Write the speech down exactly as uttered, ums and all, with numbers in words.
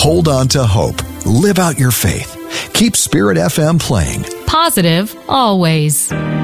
Hold on to hope. Live out your faith. Keep Spirit F M playing. Positive always.